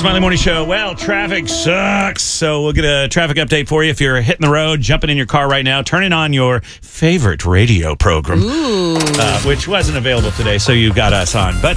Smiley Morning Show. Well, traffic sucks, so we'll get a traffic update for you. If you're hitting the road, jumping in your car right now, turning on your favorite radio program, which wasn't available today, so you got us on. But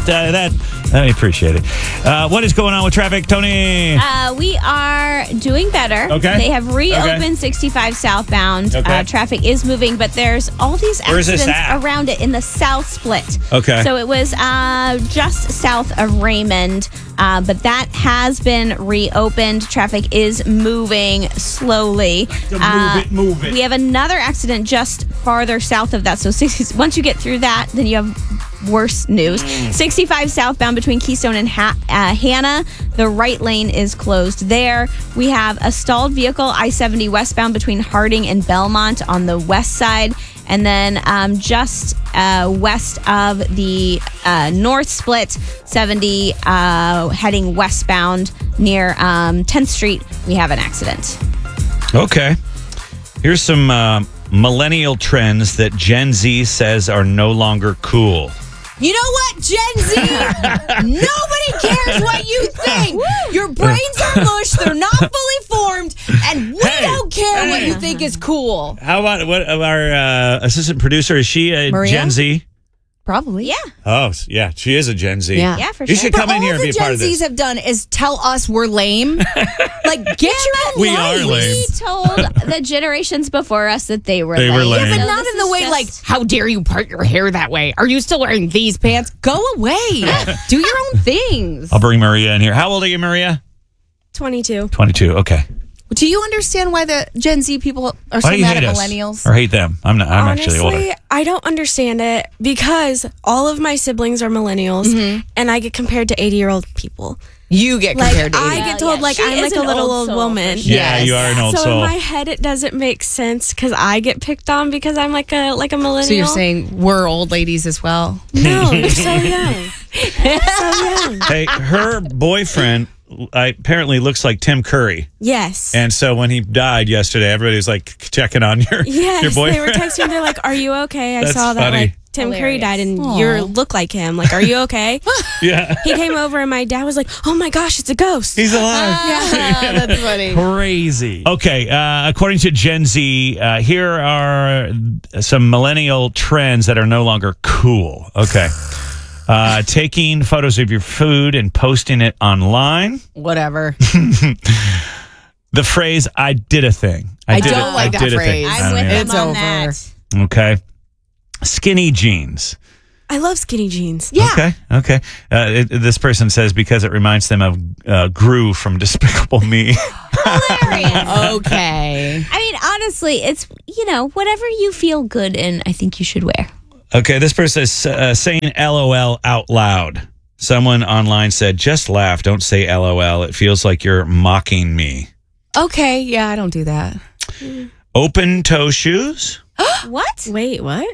I appreciate it. What is going on with traffic, Tony? We are doing better. Okay. They have reopened 65 southbound. Okay. Traffic is moving, but there's all these Where's this accidents at? around it in the south split. Okay. So it was just south of Raymond, but that has been reopened. Traffic is moving slowly. Move it. We have another accident just farther south of that. So once you get through that, then you have worse news. 65 southbound between Keystone and Hannah. The right lane is closed there. We have a stalled vehicle, I-70 westbound between Harding and Belmont on the west side. And then just west of the north split, 70 heading westbound near 10th Street, we have an accident. Okay. Here's some millennial trends that Gen Z says are no longer cool. You know what, Gen Z? Nobody cares what you think. Your brains are mush. They're not fully formed. And we don't care what you think is cool. How about what our assistant producer? Is she a Maria? Gen Z? Probably. Yeah. Oh, yeah, she is a Gen Z. Yeah. Yeah, for You sure. should come in here and be a part of Gen Zs this. have done is tell us we're lame. Like, get your own We life. are lame. We told the generations before us that they were They were lame. lame. But So not this in the is way just- like, how dare you part your hair that way? Are you still wearing these pants? Go away. Do your own things. I'll bring Maria in here. How old are you, Maria? 22. 22. Okay. Do you understand why the Gen Z people are Why so do you mad hate at us? millennials? Or hate them? I'm not. I'm actually Honestly, older. I don't understand it because all of my siblings are millennials and I get compared to 80-year-old people. You get Like, compared to I 80. get told, like, she I'm is like a an little old old soul, woman. for sure. Yeah, you are an old So soul. in my head, it doesn't make sense because I get picked on because I'm like a millennial. So you're saying we're old ladies as well? No, you're so young. So young. Hey, her boyfriend apparently looks like Tim Curry, Yes. and so when he died yesterday, everybody was like checking on your Yes, boyfriend. they were texting. They're like, "Are you okay?" I That's saw that funny. like Tim Curry Hilarious. died, and Aw. you look like him. Like, are you okay? Yeah, He came over, and my dad was like, "Oh my gosh, it's a ghost." he's alive. That's funny. Crazy. Okay, according to Gen Z, here are some millennial trends that are no longer cool. Okay. Taking photos of your food and posting it online. Whatever. The phrase, I did a thing. I don't like that did a thing. phrase. I I'm with mean, them It's on over. that. Okay. Skinny jeans. I love skinny jeans. Yeah. Okay. This person says because it reminds them of Gru from Despicable Me. Hilarious. Okay. I mean, honestly, it's, whatever you feel good in, I think you should wear. Okay, this person is saying LOL out loud. Someone online said, just laugh, don't say LOL. It feels like you're mocking me. Okay. Yeah, I don't do that. Open toe shoes? What? Wait, what?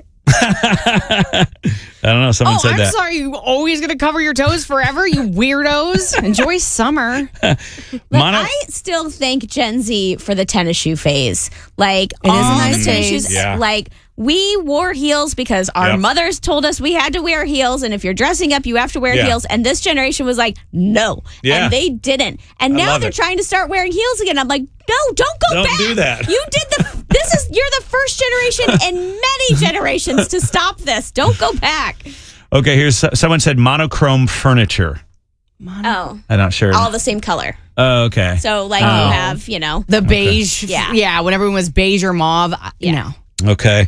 I don't know. Someone said I'm that. sorry. You always going to cover your toes forever, you weirdos? Enjoy summer. Mono- I still thank Gen Z for the tennis shoe phase. Like, It is a all nice the tennis phase. shoes. Yeah. Like, we wore heels because our Yep. mothers told us we had to wear heels, and if you're dressing up, you have to wear Yeah. heels. And this generation was like, no. Yeah. And they didn't. And I now love they're it. trying to start wearing heels again. I'm like, no, don't go Don't back. do that. You did you're the first generation in many generations to stop this. Don't go back. Okay, here's someone said monochrome furniture. Oh, I'm not sure. all the same color. Oh, okay. So, like, you have, The beige. Yeah. Yeah. When everyone was beige or mauve. Yeah. No. Okay.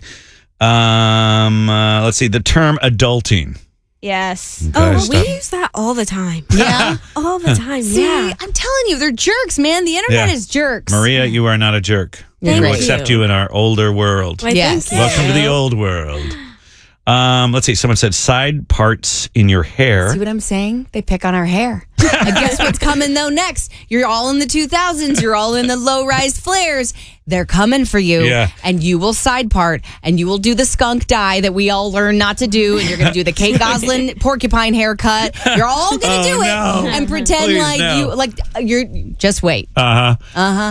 Let's see. The term adulting. Yes. Okay, Oh, stop. we use that all the time. Yeah. All the time. See, Yeah. I'm telling you, they're jerks, man. The internet Yeah. is jerks. Maria, you are not a jerk. You're We will great. accept you in our older world. Why, Yes. thank you. Welcome to the old world. Let's see. Someone said side parts in your hair. See what I'm saying? They pick on our hair. I guess what's coming though next? You're all in the 2000s. You're all in the low-rise flares. They're coming for you. Yeah. And you will side part and you will do the skunk dye that we all learned not to do. And you're going to do the Kate Goslin porcupine haircut. You're all going to Oh, do it no. and pretend Please, like no. you're just wait. Uh-huh.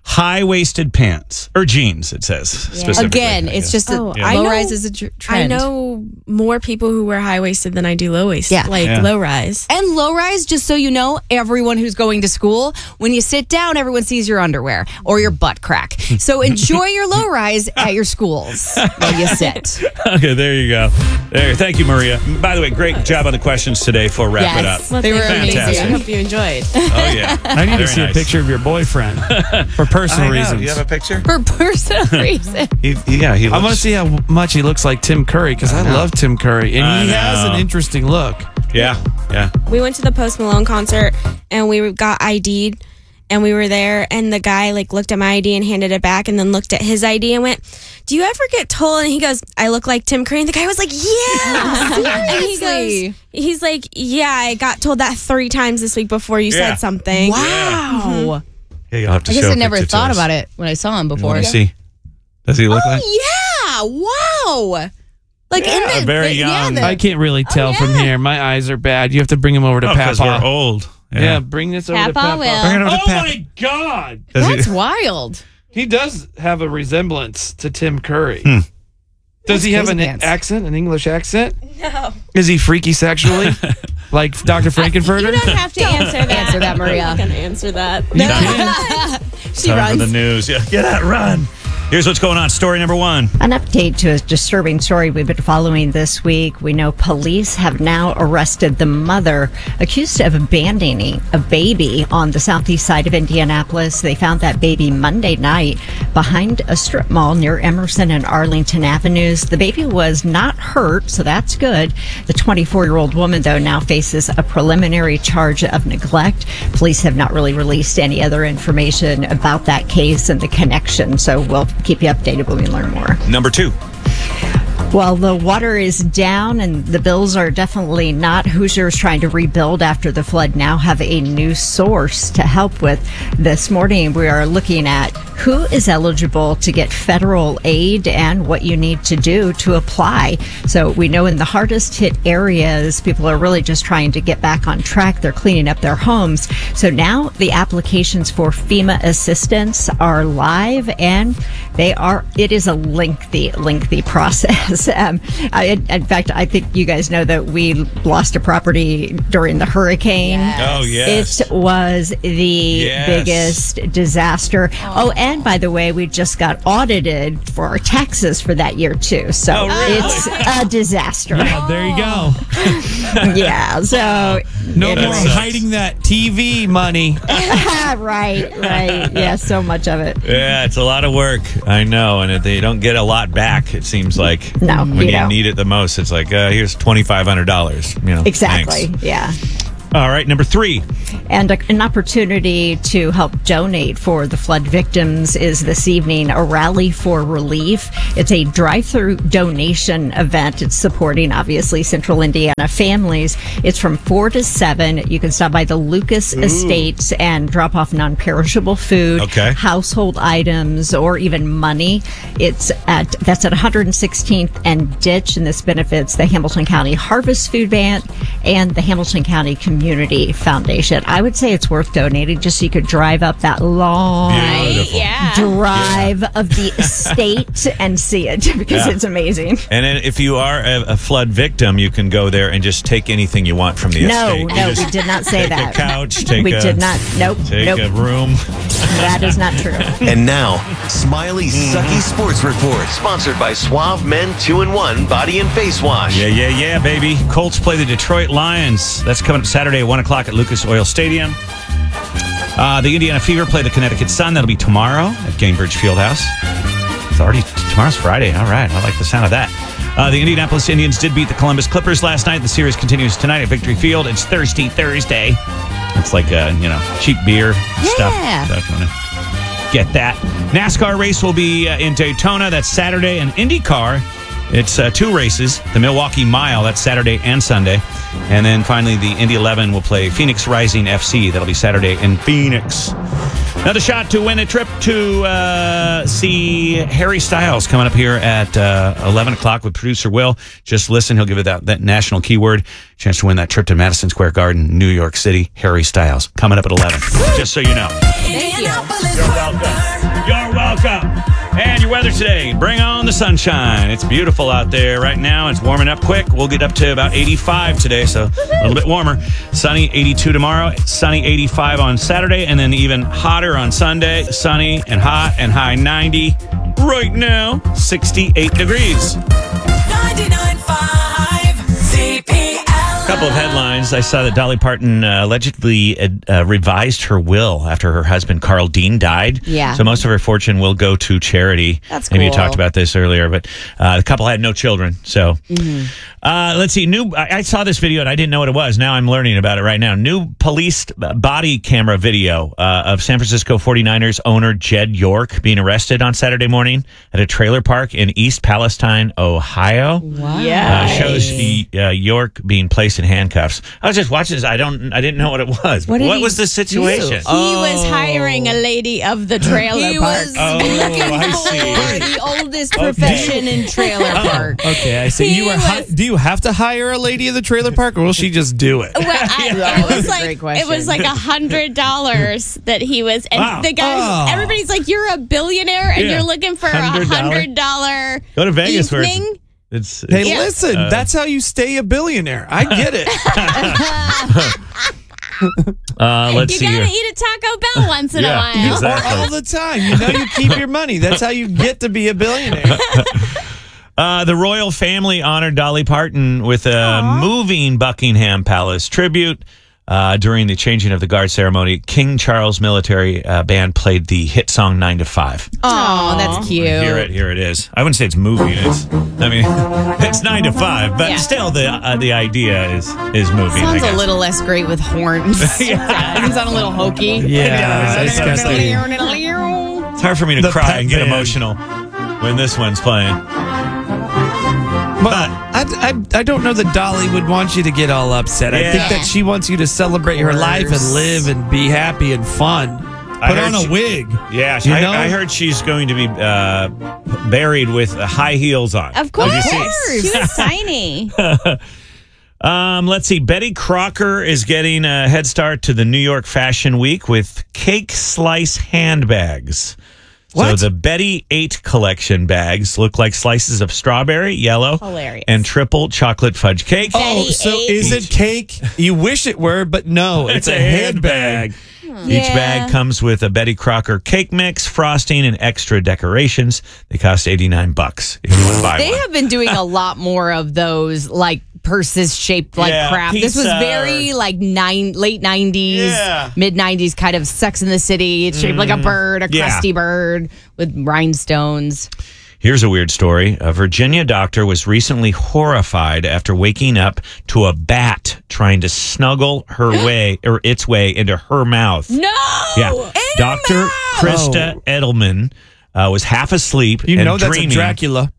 high-waisted pants or jeans, it says. Specifically. Again, I it's guess. just a I low know- rise is a trend. I know more people who wear high waisted than I do low waisted. Yeah. Yeah. Low rise. And low rise, just so you know, everyone who's going to school, when you sit down, everyone sees your underwear or your butt crack. So enjoy your low rise at your schools while you sit. Okay, there you go. There. Thank you, Maria. By the way, great job on the questions today for Wrap It Up. Yes. Well, They were thank you. amazing. I hope you enjoyed. Oh, yeah. I need Very to see nice. a picture of your boyfriend for personal reasons. You have a picture? For personal reason. He I looks... want to see how much he looks like Tim Curry because I love Tim Curry and I he has know. an interesting look. Yeah. We went to the Post Malone concert and we got ID'd and we were there and the guy like looked at my ID and handed it back and then looked at his ID and went, "Do you ever get told?" And he goes, "I look like Tim Curry." And the guy was like, "Yeah." And Seriously? he's like, "Yeah, I got told that 3 times this week before you Yeah. said something." Wow. Yeah, you'll have to I show guess a I never picture to thought us. about it when I saw him before. Let me see. Does he look like? Yeah. Wow. Like Yeah, in the very young. the- I can't really tell from here. My eyes are bad. You have to bring him over to Oh, because we're Papa. old. Yeah, bring this over to Papa Papa. will. Bring it over to Oh Papa. my God! Does he- That's wild. He does have a resemblance to Tim Curry. Hmm. Does he have crazy an pants. accent, an English accent? No. Is he freaky sexually, like Dr. You Frankenfurter? don't have to answer that. Answer that, Maria. I'm not gonna answer that. She Time for the runs. news. Yeah, get out, run. Here's what's going on. Story number 1. An update to a disturbing story we've been following this week. We know police have now arrested the mother accused of abandoning a baby on the southeast side of Indianapolis. They found that baby Monday night behind a strip mall near Emerson and Arlington Avenues. The baby was not hurt, so that's good. The 24-year-old woman, though, now faces a preliminary charge of neglect. Police have not really released any other information about that case and the connection, so we'll keep you updated when we learn more. Number 2. Well, the water is down and the bills are definitely not. Hoosiers trying to rebuild after the flood now have a new source to help with. This morning, we are looking at who is eligible to get federal aid and what you need to do to apply. So we know in the hardest hit areas, people are really just trying to get back on track. They're cleaning up their homes. So now the applications for FEMA assistance are live and it is a lengthy process. In fact, I think you guys know that we lost a property during the hurricane. Oh, yes. It was the Yes. biggest disaster. Oh, and by the way, we just got audited for our taxes for that year too. So Oh, really? it's a disaster. Yeah, there you go. Yeah. So No That more sucks. hiding that TV money. right. Yeah, so much of it. Yeah, it's a lot of work. I know, and they don't get a lot back. It seems like No, when you you don't. need it the most, it's like here's $2,500. You know, Exactly. thanks. Yeah. All right, number 3. And an opportunity to help donate for the flood victims is this evening, a rally for relief. It's a drive-through donation event. It's supporting, obviously, Central Indiana families. It's from 4 to 7. You can stop by the Lucas Estates and drop off non-perishable food, Okay. household items, or even money. That's at 116th and Ditch, and this benefits the Hamilton County Harvest Food Bank and the Hamilton County Community Foundation. I would say it's worth donating just so you could drive up that long Beautiful. drive of the estate and see it because Yeah. it's amazing. And then if you are a flood victim, you can go there and just take anything you want from the estate. You No, just we did not say take that. a couch, take we a, did not. Nope. take nope. a room. That is not true. And now, Smiley's Sucky Sports Report, sponsored by Suave Men 2-in-1 Body and Face Wash. Yeah, baby. Colts play the Detroit Lions. That's coming up Saturday at 1 o'clock at Lucas Oil Stadium. The Indiana Fever play the Connecticut Sun. That'll be tomorrow at Gainbridge Fieldhouse. It's already tomorrow's Friday. All right, I like the sound of that. The Indianapolis Indians did beat the Columbus Clippers last night. The series continues tonight at Victory Field. It's Thirsty Thursday. It's like cheap beer stuff. So if you want to get that. NASCAR race will be in Daytona. That's Saturday. And IndyCar, it's 2 races. The Milwaukee Mile, that's Saturday and Sunday. And then finally, the Indy 11 will play Phoenix Rising FC. That'll be Saturday in Phoenix. Another shot to win a trip to see Harry Styles coming up here at 11 o'clock with producer Will. Just listen. He'll give you that national keyword. Chance to win that trip to Madison Square Garden, New York City. Harry Styles coming up at 11. Just so you know. Thank you. You're welcome. You're welcome. And your weather today, bring on the sunshine. It's beautiful out there right now. It's warming up quick. We'll get up to about 85 today, so a little bit warmer. Sunny, 82 tomorrow. Sunny, 85 on Saturday, and then even hotter on Sunday. Sunny and hot and high 90. Right now, 68 degrees. 99.5 CPL. Couple of headlines. I saw that Dolly Parton allegedly revised her will after her husband Carl Dean died. Yeah. So most of her fortune will go to charity. That's Maybe you cool. talked about this earlier, but the couple had no children. So let's see. I saw this video and I didn't know what it was. Now I'm learning about it right now. New police body camera video of San Francisco 49ers owner Jed York being arrested on Saturday morning at a trailer park in East Palestine, Ohio. Wow. Yeah. Shows York being placed in handcuffs. I was just watching this. I didn't know what it was. What was the situation? He was hiring a lady of the trailer He park. was Oh, looking I for see. the oldest profession in trailer park. Okay, I see. Do you have to hire a lady in the trailer park, or will she just do it? Well, it was That's a great question. it was like $100 that he was, and Wow. the guy, everybody's like, "You're a billionaire, and Yeah. you're looking for $100. $100 Go to Vegas where evening." it's Hey, Yeah. listen, that's how you stay a billionaire. I get it. let's You see gotta here. eat a Taco Bell once in a Yeah, while. exactly. Or all the time. You know you keep your money. That's how you get to be a billionaire. The royal family honored Dolly Parton with a moving Buckingham Palace tribute. During the changing of the guard ceremony, King Charles Military Band played the hit song 9 to 5. Oh, that's cute. Here it is. I wouldn't say it's moving. It's 9 to 5, but still the idea is moving. I Sounds a guess. little less great with horns. Sounds a little hokey. Yeah, it's got the- It's hard for me to The cry pet and get band. emotional when this one's playing. But I don't know that Dolly would want you to get all upset. I think Yeah. that she wants you to celebrate her life and live and be happy and fun. Put heard on a she- wig. Yeah, You know? I heard she's going to be buried with high heels on. Of course, Did you see? she was tiny. Let's see. Betty Crocker is getting a head start to the New York Fashion Week with cake slice handbags. What? So the Betty 8 collection bags look like slices of strawberry, yellow, Hilarious. and triple chocolate fudge cake. Oh, Betty so ate- is it cake? You wish it were, but no, it's a handbag. Each bag comes with a Betty Crocker cake mix, frosting, and extra decorations. They cost $89 if you want to buy They one. have been doing a lot more of those like purses shaped like Yeah, crap. This was pizza very like late 90s, Yeah. mid 90s kind of Sex in the City. It's shaped like a bird, a Yeah. crusty bird with rhinestones. Here's a weird story. A Virginia doctor was recently horrified after waking up to a bat trying to snuggle its way into her mouth. No. Yeah. Dr. Krista Edelman was half asleep You and know that's dreaming, a Dracula.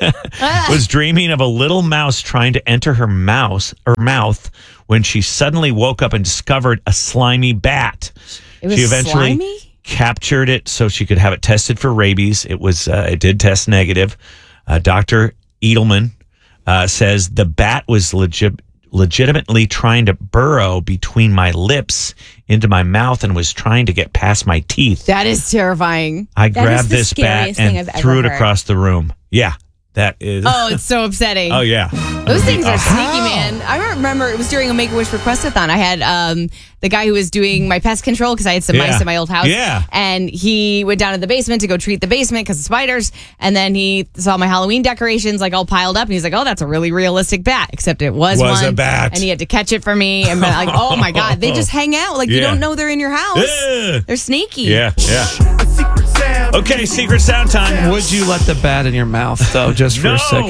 was dreaming of a little mouse trying to enter her mouth when she suddenly woke up and discovered a slimy bat. It was She eventually slimy? captured it so she could have it tested for rabies. It did test negative. Dr. Edelman says the bat was legitimately trying to burrow between my lips into my mouth and was trying to get past my teeth. That is terrifying. I That is grabbed the this bat scariest thing and I've threw ever it heard. across the room. Yeah, that is. Oh, it's so upsetting. Oh, yeah. Those things are Awful. sneaky, man. I remember it was during a Make-A-Wish requestathon. I had the guy who was doing my pest control because I had some Yeah. mice in my old house. Yeah. And he went down to the basement to go treat the basement because of spiders. And then he saw my Halloween decorations like all piled up. And he's like, oh, that's a really realistic bat. Except it was Was one. a bat. And he had to catch it for me. And like, oh my God, they just hang out. Like you Yeah. don't know they're in your house. Ugh. They're sneaky. Yeah, yeah. Okay, secret sound time. Would you let the bat in your mouth, though, just for No, a second?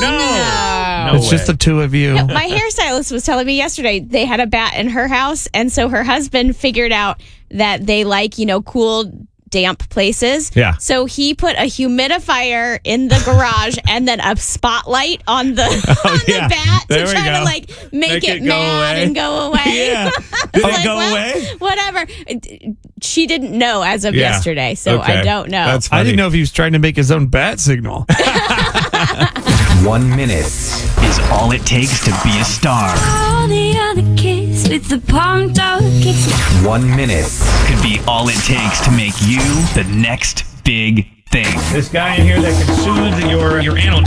no. It's just the two of you. My hairstylist was telling me yesterday they had a bat in her house, and so her husband figured out that they like, cool damp places. Yeah. So he put a humidifier in the garage and then a spotlight on the yeah. bat There to we try go. to like make it go mad away. and go away. Yeah. Did it Like, go well, away? Whatever. She didn't know as of Yeah. yesterday, so Okay. I don't know. That's I funny. didn't know if he was trying to make his own bat signal. 1 minute is all it takes to be a star. All the other kids with the pumped up kicks. 1 minute could be all it takes to make you the next big thing. This guy in here that can soothe your animal.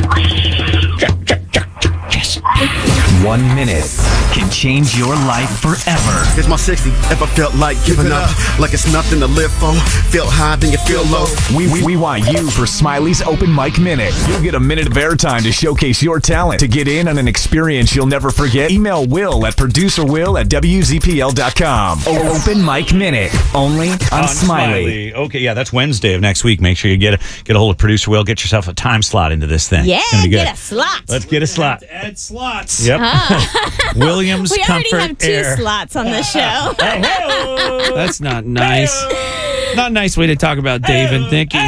1 minute can change your life forever. Here's my 60. If I felt like giving up, like it's nothing to live for, feel high, then you feel low. We want you for Smiley's Open Mic Minute. You'll get a minute of airtime to showcase your talent. To get in on an experience you'll never forget, email Will at producerwill@wzpl.com. Open Mic Minute, only on Smiley. Okay, yeah, that's Wednesday of next week. Make sure you get a hold of producer Will. Get yourself a time slot into this thing. Yeah, It's gonna be good. get a slot. Let's get a slot. Add slots. Yep. Williams We already Comfort have 2 Air. slots on the show. That's not nice. Not a nice way to talk about Dave and Nikki.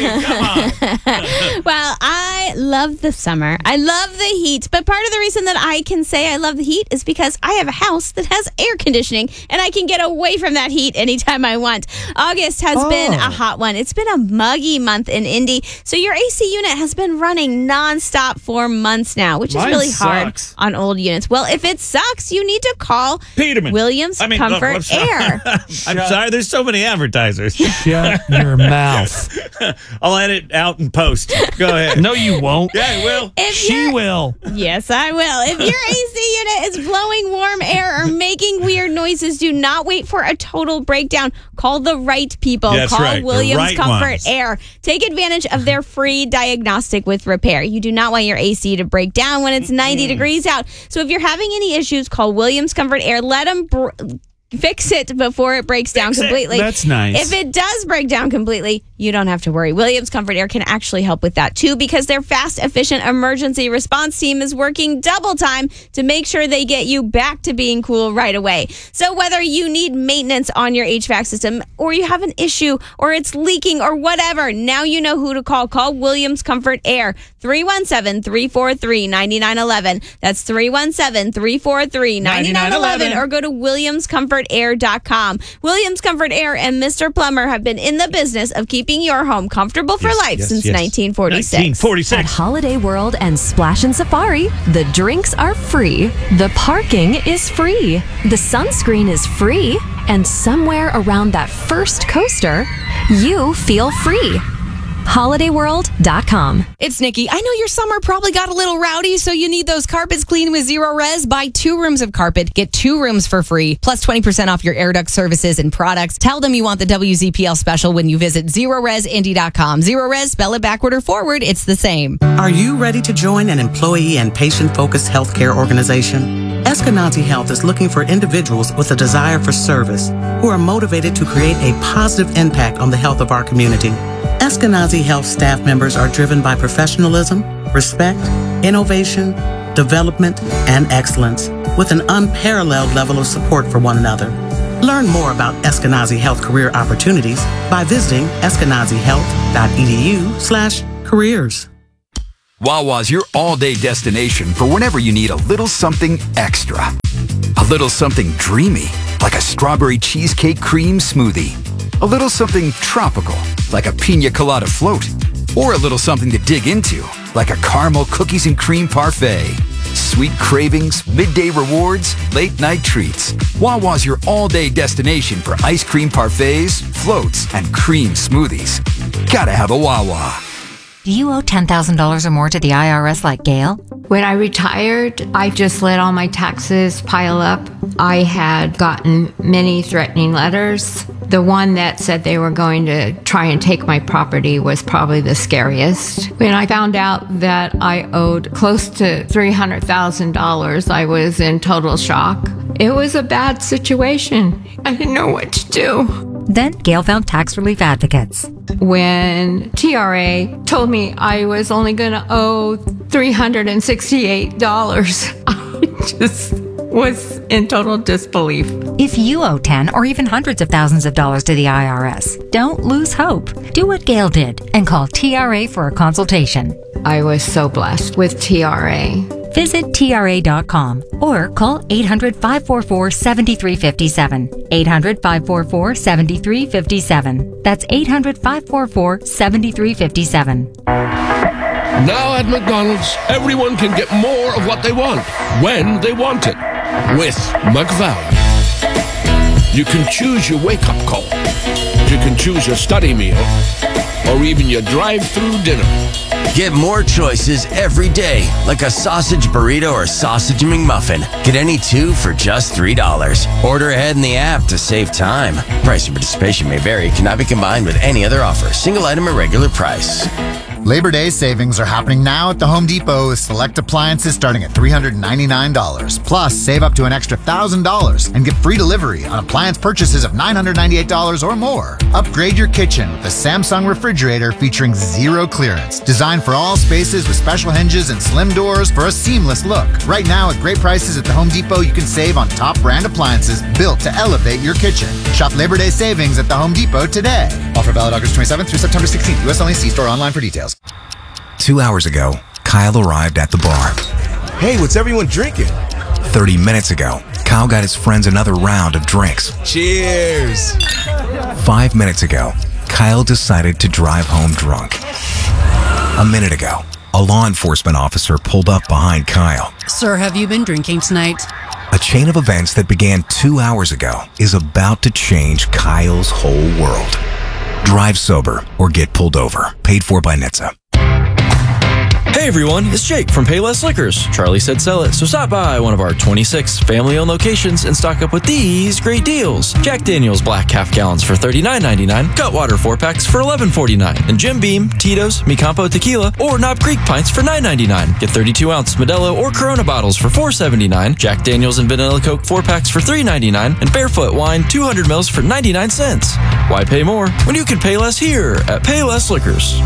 Well, I love the summer. I love the heat. But part of the reason that I can say I love the heat is because I have a house that has air conditioning and I can get away from that heat anytime I want. August has been a hot one. It's been a muggy month in Indy. So your AC unit has been running nonstop for months now, which is Mine really sucks. hard on old units. Well, if it sucks, you need to call Peterman. Williams Comfort I'm sorry. Air. I'm sorry, there's so many advertisers. Shut your mouth. I'll edit out and post. Go ahead. No, you won't. Yeah, I will. If She you're- will. Yes, I will. If your AC unit is blowing warm air or making weird noises, do not wait for a total breakdown. Call the right people. That's Call right, the Williams right Comfort ones. Air. Take advantage of their free diagnostic with repair. You do not want your AC to break down when it's 90 degrees out. So if you're having any issues, call Williams Comfort Air. Let them fix it before it breaks down completely. That's nice. If it does break down completely, you don't have to worry. Williams Comfort Air can actually help with that too, because their fast, efficient emergency response team is working double time to make sure they get you back to being cool right away. So whether you need maintenance on your HVAC system, or you have an issue, or it's leaking, or whatever, now you know who to call. Call Williams Comfort Air, 317-343-9911. That's 317-343-9911, or go to WilliamsComfortAir.com. Williams Comfort Air and Mr. Plumber have been in the business of keeping your home comfortable for life since 1946. At Holiday World and Splash and Safari, the drinks are free, the parking is free, the sunscreen is free, and somewhere around that first coaster, you feel free. HolidayWorld.com. It's Nikki. I know your summer probably got a little rowdy, so you need those carpets clean with Zero Res. Buy 2 rooms of carpet, get 2 rooms for free, plus 20% off your air duct services and products. Tell them you want the WZPL special when you visit ZeroResIndy.com. Zero Res, spell it backward or forward, it's the same. Are you ready to join an employee and patient-focused healthcare organization? Eskenazi Health is looking for individuals with a desire for service who are motivated to create a positive impact on the health of our community. Eskenazi Health staff members are driven by professionalism, respect, innovation, development, and excellence, with an unparalleled level of support for one another. Learn more about Eskenazi Health career opportunities by visiting eskenazihealth.edu/careers. Wawa's your all-day destination for whenever you need a little something extra. A little something dreamy, like a strawberry cheesecake cream smoothie. A little something tropical, like a pina colada float. Or a little something to dig into, like a caramel cookies and cream parfait. Sweet cravings, midday rewards, late-night treats. Wawa's your all-day destination for ice cream parfaits, floats, and cream smoothies. Gotta have a Wawa. Do you owe $10,000 or more to the IRS like Gail? When I retired, I just let all my taxes pile up. I had gotten many threatening letters. The one that said they were going to try and take my property was probably the scariest. When I found out that I owed close to $300,000, I was in total shock. It was a bad situation. I didn't know what to do. Then Gail found tax relief advocates. When TRA told me I was only going to owe $368, I just was in total disbelief. If you owe 10 or even hundreds of thousands of dollars to the IRS, don't lose hope. Do what Gail did and call TRA for a consultation. I was so blessed with TRA. Visit TRA.com or call 800-544-7357. 800-544-7357. That's 800-544-7357. Now at McDonald's, everyone can get more of what they want, when they want it, with McValue. You can choose your wake-up call. You can choose your study meal, or even your drive-through dinner. Get more choices every day, like a sausage burrito or sausage McMuffin. Get any two for just $3. Order ahead in the app to save time. Price and participation may vary. Cannot be combined with any other offer. Single item at regular price. Labor Day savings are happening now at the Home Depot with select appliances starting at $399. Plus, save up to an extra $1,000 and get free delivery on appliance purchases of $998 or more. Upgrade your kitchen with a Samsung refrigerator featuring zero clearance. Designed for all spaces with special hinges and slim doors for a seamless look. Right now, at great prices at the Home Depot, you can save on top brand appliances built to elevate your kitchen. Shop Labor Day savings at the Home Depot today. Offer valid August 27th through September 16th. U.S. only. See store online for details. 2 hours ago, Kyle arrived at the bar. Hey, what's everyone drinking? 30 minutes ago, Kyle got his friends another round of drinks. Cheers! 5 minutes ago, Kyle decided to drive home drunk. A minute ago, a law enforcement officer pulled up behind Kyle. Sir, have you been drinking tonight? A chain of events that began 2 hours ago is about to change Kyle's whole world. Drive sober or get pulled over. Paid for by NHTSA. Hey everyone, it's Jake from Payless Liquors. Charlie said sell it, so stop by one of our 26 family-owned locations and stock up with these great deals. Jack Daniel's Black half gallons for $39.99, Cutwater 4-packs for $11.49, and Jim Beam, Tito's, Mi Campo Tequila, or Knob Creek pints for $9.99. Get 32-ounce Modelo or Corona bottles for $4.79, Jack Daniel's and Vanilla Coke 4-packs for $3.99, and Barefoot Wine 200 mils for 99 cents. Why pay more when you can pay less here at Payless Liquors?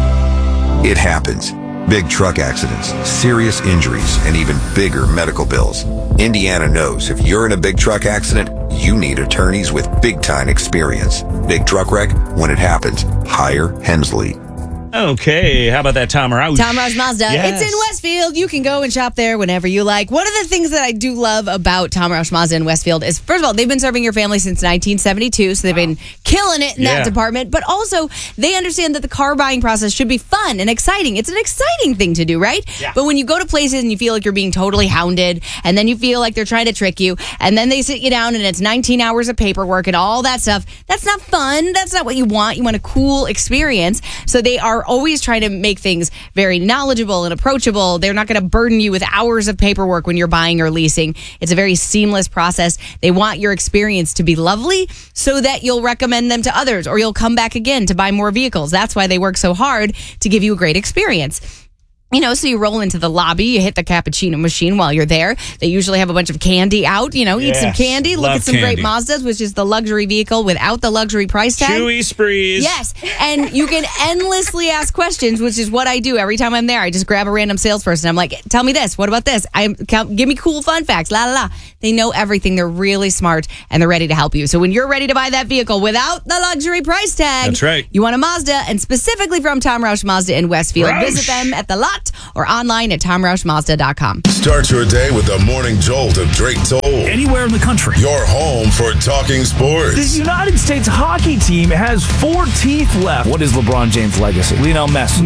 It happens. Big truck accidents, serious injuries, and even bigger medical bills. Indiana knows if you're in a big truck accident, you need attorneys with big-time experience. Big truck wreck, when it happens, hire Hensley. Okay, how about that, Tom Roush? Tom Roush Mazda. Yes. It's in Westfield. You can go and shop there whenever you like. One of the things that I do love about Tom Roush Mazda in Westfield is, first of all, they've been serving your family since 1972, so they've been killing it in that department. But also, they understand that the car buying process should be fun and exciting. It's an exciting thing to do, right? Yeah. But when you go to places and you feel like you're being totally hounded, and then you feel like they're trying to trick you, and then they sit you down and it's 19 hours of paperwork and all that stuff, that's not fun. That's not what you want. You want a cool experience. So they are always trying to make things very knowledgeable and approachable. They're not going to burden you with hours of paperwork when you're buying or leasing. It's a very seamless process. They want your experience to be lovely so that you'll recommend them to others or you'll come back again to buy more vehicles. That's why they work so hard to give you a great experience. You know, so you roll into the lobby, you hit the cappuccino machine while you're there. They usually have a bunch of candy out, you know, eat some candy, look at some great Mazdas, which is the luxury vehicle without the luxury price tag. Chewy sprees. Yes, and you can endlessly ask questions, which is what I do every time I'm there. I just grab a random salesperson. I'm like, tell me this, what about this? Give me cool fun facts, la la la. They know everything. They're really smart, and they're ready to help you. So when you're ready to buy that vehicle without the luxury price tag, that's right. You want a Mazda, and specifically from Tom Roush Mazda in Westfield. Visit them at the lot or online at TomRoushMazda.com. Start your day with the morning jolt of Drake Toll. Anywhere in the country. Your home for talking sports. The United States hockey team has 4 teeth left. What is LeBron James' legacy? Lionel Messi.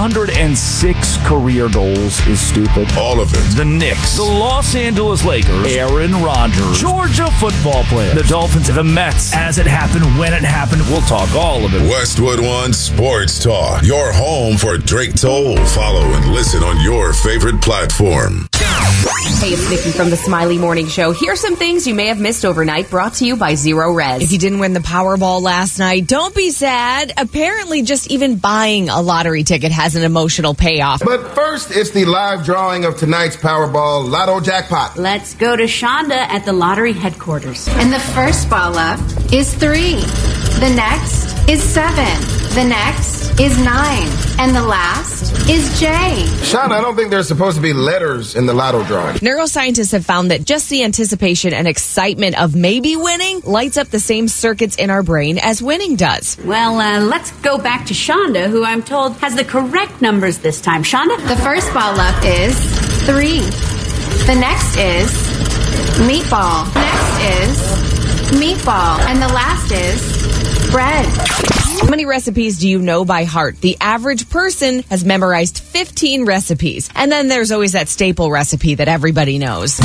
906 career goals is stupid. All of it. The Knicks. The Los Angeles Lakers. Aaron Rodgers. Georgia football player. The Dolphins. The Mets. As it happened, when it happened, we'll talk all of it. Westwood One Sports Talk. Your home for Drake Toll. Follow and listen on your favorite platform. Hey, it's Nikki from the Smiley Morning Show. Here's some things you may have missed overnight, brought to you by Zero Res. If you didn't win the Powerball last night, don't be sad. Apparently, just even buying a lottery ticket has an emotional payoff. But first, it's the live drawing of tonight's Powerball Lotto Jackpot. Let's go to Shonda at the lottery headquarters. And the first ball up is 3. The next is 7. The next is 9. And the last is J. Sean, I don't think there's supposed to be letters in the lotto drawing. Neuroscientists have found that just the anticipation and excitement of maybe winning lights up the same circuits in our brain as winning does. Well, let's go back to Shonda, who I'm told has the correct numbers this time. Shonda? The first ball up is 3. The next is meatball. Next is meatball. And the last is bread. How many recipes do you know by heart? The average person has memorized 15 recipes. And then there's always that staple recipe that everybody knows.